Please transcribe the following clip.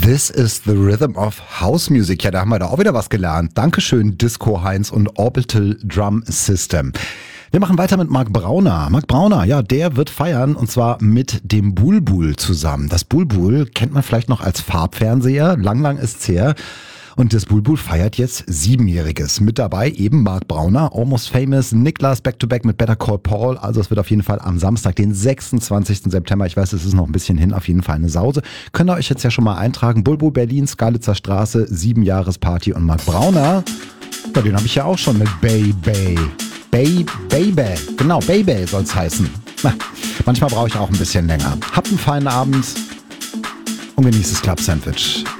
This is the Rhythm of House Music. Ja, da haben wir da auch wieder was gelernt. Dankeschön, Disco Heinz und Orbital Drum System. Wir machen weiter mit Marc Brauner. Marc Brauner, ja, der wird feiern und zwar mit dem Bulbul zusammen. Das Bulbul kennt man vielleicht noch als Farbfernseher. Lang ist's her. Und das Bulbul feiert jetzt 7-Jähriges. Mit dabei eben Marc Brauner, Almost Famous, Niklas Back-to-Back mit Better Call Paul. Also es wird auf jeden Fall am Samstag, den 26. September, ich weiß, es ist noch ein bisschen hin, auf jeden Fall eine Sause. Könnt ihr euch jetzt ja schon mal eintragen. Bulbul Berlin, Skalitzer Straße, 7-Jahres-Party und Marc Brauner, ja, den habe ich ja auch schon mit Baby. Genau, Baby soll's heißen. Na, manchmal brauche ich auch ein bisschen länger. Habt einen feinen Abend und genießt das Club Sandwich.